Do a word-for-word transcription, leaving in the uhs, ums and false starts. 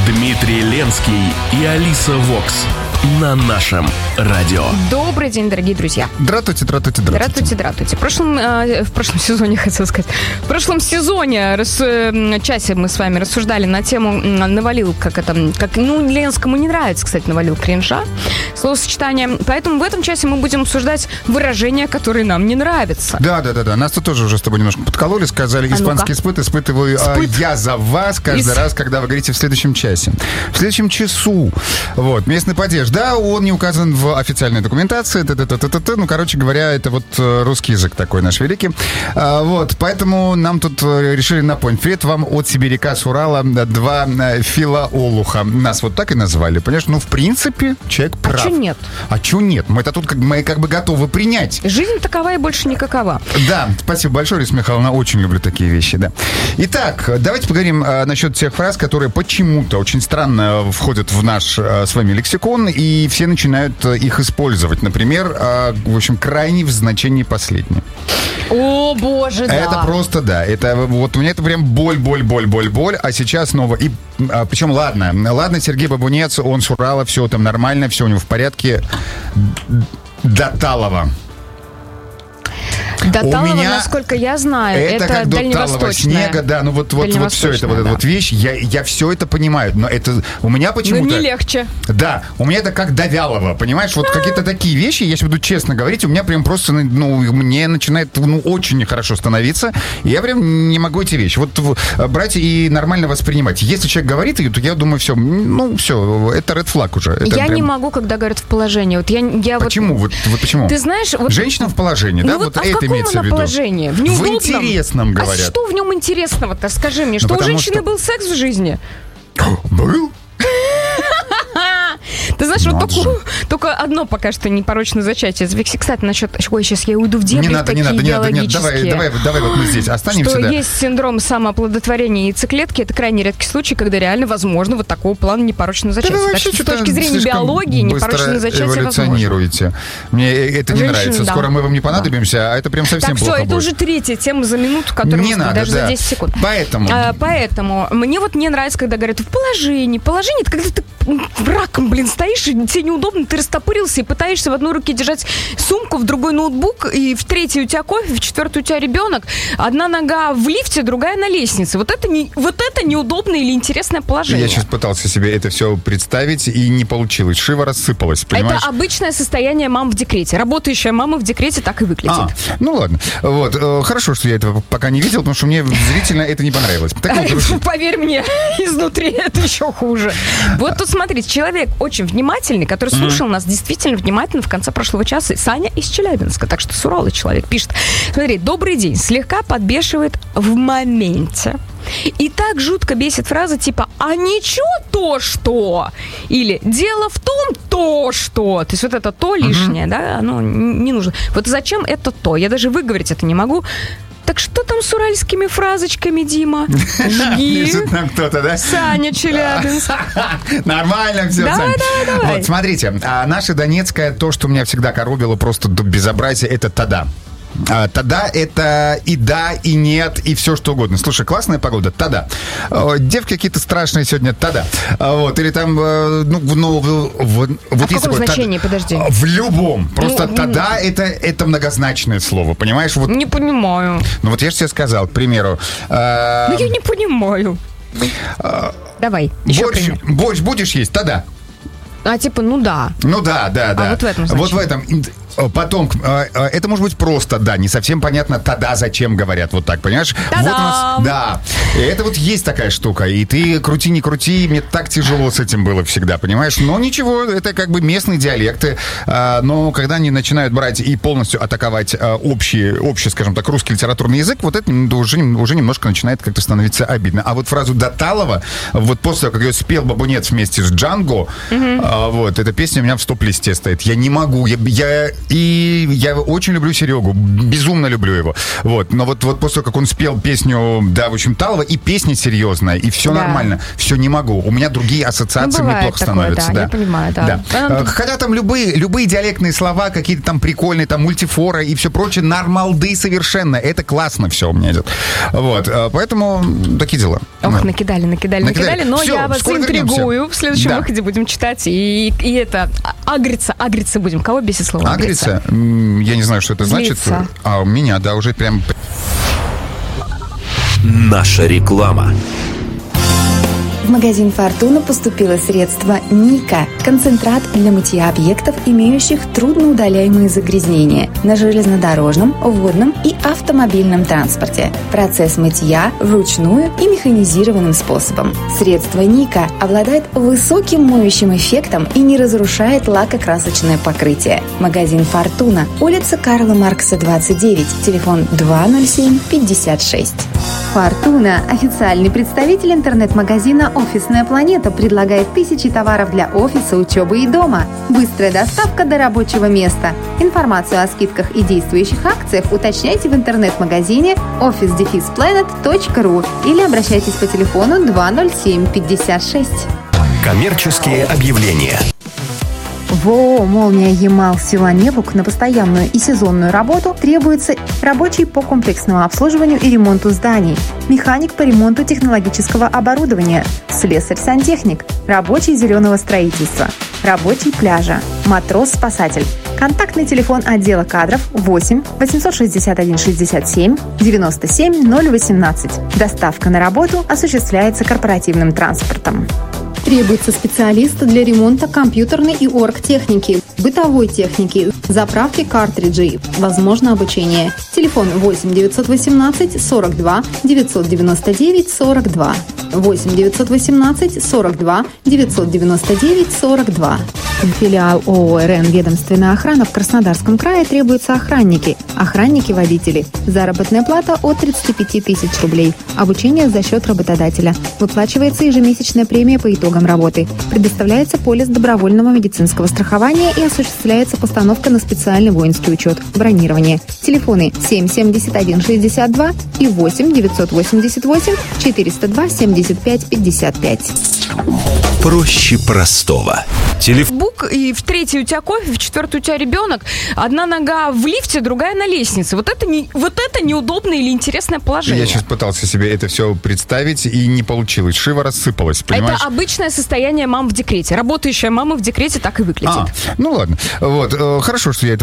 Дмитрий Ленский и Алиса Вокс на нашем радио. Добрый день, дорогие друзья. Здравствуйте, здравствуйте, здравствуйте. Здравствуйте, здравствуйте. В прошлом, э, в прошлом сезоне, хотел сказать, в прошлом сезоне, рас, э, часе мы с вами рассуждали на тему навалил, как это, как, ну, Ленскому не нравится, кстати, навалил кринжа, словосочетание. Поэтому в этом часе мы будем обсуждать выражения, которые нам не нравятся. Да, да, да, да. Нас тут тоже уже с тобой немножко подкололи, сказали, испанский а испыт, испытываю Спыт. я за вас каждый Ис... раз, когда вы говорите в следующем часе. В следующем часу. Вот, местный падеж. Да, он не указан в официальной документации. Т-т-т-т-т. Ну, короче говоря, это вот русский язык такой наш великий. А, вот, поэтому нам тут решили напомнить. Привет вам от сибиряка с Урала. Два филоолуха. Нас вот так и назвали. Понимаешь, ну, в принципе, человек прав. А чё нет? А чё нет? Мы-то тут как, мы как бы готовы принять. Жизнь такова и больше никакова. Да, спасибо большое, Лиза Михайловна. Очень люблю такие вещи, да. Итак, давайте поговорим а, насчет тех фраз, которые почему-то очень странно входят в наш а, с вами лексикон, и все начинают а, их использовать. Например, а, в общем, крайний в значении последний. О, боже, да. Это просто, да. Это вот у меня это прям боль, боль, боль, боль, боль. А сейчас снова. И, а, причем, ладно, ладно, Сергей Бабунец, он с Урала, все там нормально, все у него в порядке. Доталова. Доталова, насколько я знаю, это, это как Доталова снега, да, ну вот, вот, вот все это, вот да. эта вот вещь, я, я все это понимаю, но это у меня почему-то... Ну, не легче. Да, у меня это как Довялова, понимаешь, вот какие-то такие вещи, если буду честно говорить, у меня прям просто, ну, мне начинает, ну, очень нехорошо становиться, и я прям не могу эти вещи вот брать и нормально воспринимать. Если человек говорит, то я думаю, все, ну, все, это ред флаг уже. Это я прям... не могу, когда говорят в положении. Вот я, я почему? Вот... Вот, вот почему? Ты знаешь... Вот... Женщина в положении, ну, да? Вот, вот а это в каком имеется она в виду? Положении? В неудобном? В интересном, говорят. А что в нем интересного-то? Скажи мне, что ну, у женщины что... был секс в жизни? Был? Ты знаешь, вот только, только одно пока что непорочное зачатие. Кстати, насчет... Ой, сейчас я уйду в дебри. Не надо, не надо, не надо. Нет, давай, давай, давай вот мы здесь останемся. Что да. есть синдром самооплодотворения яйцеклетки. Это крайне редкий случай, когда реально возможно вот такого плана непорочное зачатие. Да, так что с точки зрения биологии непорочное зачатие эволюционируете. возможно. Мне это не Женщин, нравится. да. Скоро мы вам не понадобимся, да. а это прям совсем так, плохо все, это будет. уже третья тема за минуту, которую не мы надо, даже да. за десять секунд. Поэтому. А, поэтому мне вот не нравится, когда говорят в положении. Положение — это когда ты раком, блин, стоишь, и тебе неудобно, ты растопырился и пытаешься в одной руке держать сумку, в другой ноутбук, и в третьей у тебя кофе, в четвертой у тебя ребенок, одна нога в лифте, другая на лестнице. Вот это, не, вот это неудобное или интересное положение. Я сейчас пытался себе это все представить, и не получилось. Шива рассыпалась, понимаешь? Это обычное состояние мам в декрете. Работающая мама в декрете так и выглядит. А, ну ладно. Вот. Хорошо, что я этого пока не видел, потому что мне зрительно это не понравилось. Так, вот, поверь мне, изнутри это еще хуже. Вот тут смотрите, человек очень внимательный, который слушал mm-hmm. нас действительно внимательно в конце прошлого часа. Саня из Челябинска, так что с Урала человек пишет. Смотри, добрый день, слегка подбешивает в моменте. И так жутко бесит фраза типа «а ничего то, что?» или «дело в том, то, что». То есть вот это «то» лишнее, mm-hmm. да, оно не нужно. Вот зачем это «то»? Я даже выговорить это не могу. Так что там с уральскими фразочками, Дима? Жги. Пишет нам кто-то, да? Саня Челябинск. Нормально все, давай, Сань. Давай, давай, Вот, смотрите, а наша донецкая, то, что меня всегда коробило просто до безобразия, это «тада». А, тогда это и да, и нет, и все что угодно. Слушай, классная погода, тогда. Девки какие-то страшные сегодня, тогда. Вот, или там, ну, ну в, в, а вот в каком вот, значении, тада, подожди? В любом. Просто ну, тогда это, это многозначное слово, понимаешь? Вот, не понимаю. Ну вот я же тебе сказал, к примеру. Э, ну я не понимаю. Э, Давай, еще борщ, пример. Борщ будешь есть, тогда. А типа, ну да. Ну да, да, да. А вот в этом значении. Вот в этом. Потом, это может быть просто, да, не совсем понятно, тогда зачем говорят вот так, понимаешь? Та-дам! Вот у нас, да, и это вот есть такая штука, и ты крути, не крути, мне так тяжело с этим было всегда, понимаешь? Но ничего, это как бы местные диалекты, но когда они начинают брать и полностью атаковать общий, общий, скажем так, русский литературный язык, вот это уже, уже немножко начинает как-то становиться обидно. А вот фразу «Доталова», вот после того, как ее спел Бабунец вместе с Джанго, угу. вот, эта песня у меня в стоп-листе стоит. Я не могу, я... я И я очень люблю Серегу, безумно люблю его. Вот. Но вот, вот после того, как он спел песню, да, в общем, Талова, и песня серьезная, и все да. нормально, все не могу. У меня другие ассоциации, ну, мне плохо такое, становятся. Да, да. я понимаю, да. да. Хотя там любые, любые диалектные слова, какие-то там прикольные, там мультифора и все прочее, нормалды совершенно. Это классно все у меня идет. Вот. Поэтому такие дела. Ох, да. накидали, накидали, накидали, накидали, но все, я вас интригую. Вернемся. В следующем да. выходе будем читать. И, и это, агриться, агриться будем. Кого бесит слово агриться? Агриться? Я не знаю, что это Злиться. значит. А у меня, да, уже прям... Наша реклама. В магазин «Фортуна» поступило средство «Ника» – концентрат для мытья объектов, имеющих трудноудаляемые загрязнения на железнодорожном, водном и автомобильном транспорте. Процесс мытья вручную и механизированным способом. Средство «Ника» обладает высоким моющим эффектом и не разрушает лакокрасочное покрытие. Магазин «Фортуна», улица Карла Маркса, двадцать девять, телефон два ноль семь пятьдесят шесть. «Фортуна» – официальный представитель интернет-магазина «Офисная планета», предлагает тысячи товаров для офиса, учебы и дома. Быстрая доставка до рабочего места. Информацию о скидках и действующих акциях уточняйте в интернет-магазине офис дефис планет точка ру или обращайтесь по телефону два ноль семь пятьдесят шесть. Коммерческие объявления. В ООО «Молния Ямал» села Небук на постоянную и сезонную работу требуется рабочий по комплексному обслуживанию и ремонту зданий, механик по ремонту технологического оборудования, слесарь-сантехник, рабочий зеленого строительства, рабочий пляжа, матрос-спасатель. Контактный телефон отдела кадров восемь восемьсот шестьдесят один шестьдесят семь девяносто семь ноль восемнадцать. Доставка на работу осуществляется корпоративным транспортом. Требуется специалист для ремонта компьютерной и оргтехники, бытовой техники, заправки картриджей, возможно обучение. Телефон восемь девятьсот восемнадцать сорок два девятьсот девяносто девять сорок два. восемь девятьсот восемнадцать сорок два девятьсот девяносто девять сорок два. Филиал ООО «РН Ведомственная охрана» в Краснодарском крае требуются охранники, охранники-водители. Заработная плата от тридцати пяти тысяч рублей. Обучение за счет работодателя. Выплачивается ежемесячная премия по итогам работы. Предоставляется полис добровольного медицинского страхования и осуществляется постановка на специальный воинский учет. Бронирование. Телефоны семь семьдесят один шестьдесят два и восемь девятьсот восемьдесят восемь четыреста два семьдесят пять пятьдесят пять. Проще простого. Телефон. И в третий у тебя кофе, в четвертый у тебя ребенок. Одна нога в лифте, другая на лестнице. Вот это, не, вот это неудобное или интересное положение. Я сейчас пытался себе это все представить, и не получилось. Шива рассыпалась, понимаешь? Это обычное состояние мам в декрете. Работающая мама в декрете так и выглядит. А, ну ладно. Вот, хорошо, что я это